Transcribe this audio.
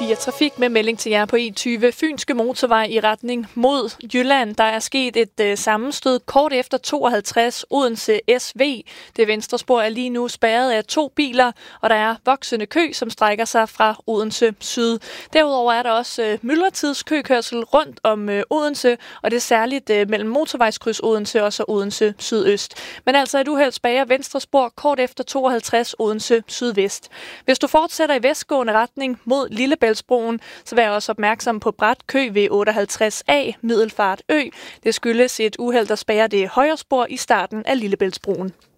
4 Trafik med melding til jer på E20 Fynske Motorvej i retning mod Jylland. Der er sket et sammenstød kort efter 52 Odense SV. Det venstre spor er lige nu spærret af 2 biler, og der er voksende kø, som strækker sig fra Odense Syd. Derudover er der også myldretidskøkørsel rundt om Odense, og det er særligt mellem motorvejskryds Odense og så Odense Sydøst. Men altså et uheld spærrer venstre spor kort efter 52 Odense Sydvest. Hvis du fortsætter i vestgående retning mod Lillebæltsbroen, så vær også opmærksom på brat kø ved 58A Middelfart Ø. Det skyldes et uheld, der spærrer det højre spor i starten af Lillebæltsbroen.